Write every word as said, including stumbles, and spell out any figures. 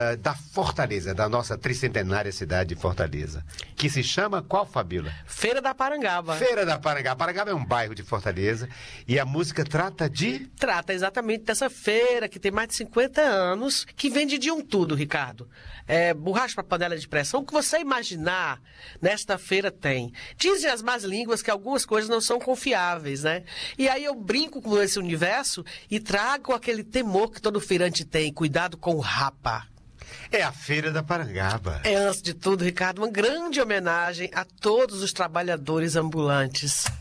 da Fortaleza, da nossa tricentenária cidade de Fortaleza, que se chama qual, Fabíola? Feira da Parangaba. Feira da Parangaba. Parangaba é um bairro de Fortaleza e a música trata de... Trata exatamente dessa feira que tem mais de cinquenta anos, que vende de um tudo, Ricardo. É, borracha para panela de pressão, o que você imaginar, nesta feira tem. Dizem as más línguas que algumas coisas não são confiáveis, né? E aí eu brinco com esse universo e trago aquele temor que todo feirante tem, cuidado com o rapa. É a Feira da Parangaba. É, antes de tudo, Ricardo, uma grande homenagem a todos os trabalhadores ambulantes.